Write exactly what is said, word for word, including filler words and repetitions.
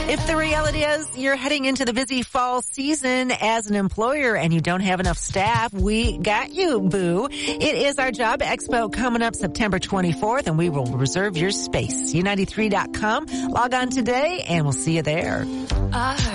If the reality is you're heading into the busy fall season as an employer and you don't have enough staff, we got you, boo. It is our Job Expo coming up September twenty-fourth, and we will reserve your space. U ninety-three dot com. Log on today, and we'll see you there. I